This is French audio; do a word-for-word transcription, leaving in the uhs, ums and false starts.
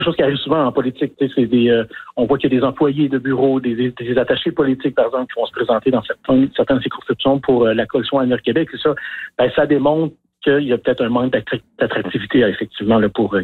chose qui arrive souvent en politique. C'est des, euh, on voit qu'il y a des employés de bureau, des, des, des attachés politiques, par exemple, qui vont se présenter dans certaines, certaines circonscriptions pour euh, la coalition Avenir Québec. Et ça, ben, ça démontre qu'il y a peut-être un manque d'attractivité, effectivement, là, pour euh,